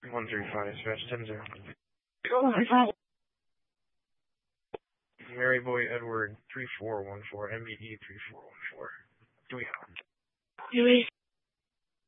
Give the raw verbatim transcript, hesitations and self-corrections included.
one three five, dispatch ten zero. Mary Boy Edward three four one four, M B E three four one four. Do we have? Do we